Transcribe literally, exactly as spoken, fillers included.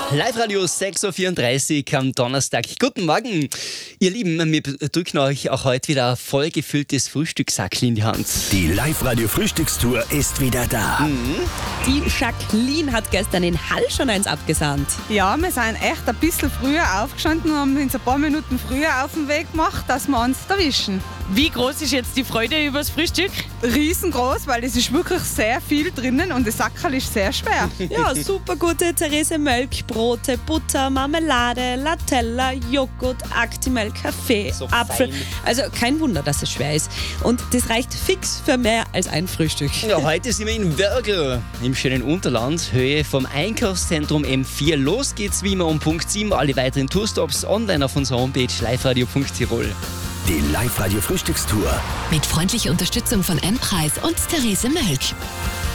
Live-Radio sechs Uhr vierunddreißig am Donnerstag. Guten Morgen, ihr Lieben. Wir drücken euch auch heute wieder ein voll gefülltes Frühstückssackel in die Hand. Die Live-Radio Frühstückstour ist wieder da. Mhm. Die Jacqueline hat gestern in Hall schon eins abgesandt. Ja, wir sind echt ein bisschen früher aufgestanden und haben uns ein paar Minuten früher auf den Weg gemacht, dass wir uns erwischen. Wie groß ist jetzt die Freude übers Frühstück? Riesengroß, weil es ist wirklich sehr viel drinnen und das Sackerl ist sehr schwer. Ja, super gute Therese Mölk, Brote, Butter, Marmelade, Latella, Joghurt, Actimel, Kaffee, So Apfel. fein. Also kein Wunder, dass es schwer ist. Und das reicht fix für mehr als ein Frühstück. Ja, heute sind wir in Wörgl, im schönen Unterland, Höhe vom Einkaufszentrum M vier. Los geht's wie immer um Punkt sieben. Alle weiteren Tourstops online auf unserer Homepage liveradio punkt tirol. Die Live-Radio Frühstückstour. Mit freundlicher Unterstützung von M-Preis und Therese Mölk.